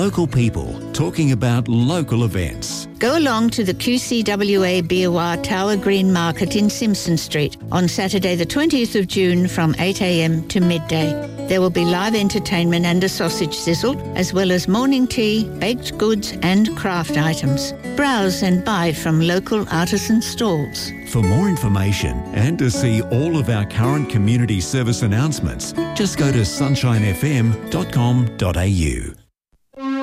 Local people talking about local events. Go along to the QCWA Biawar Tower Green Market in Simpson Street on Saturday the 20th of June from 8 a.m. to midday. There will be live entertainment and a sausage sizzle, as well as morning tea, baked goods and craft items. Browse and buy from local artisan stalls. For more information and to see all of our current community service announcements, just go to sunshinefm.com.au.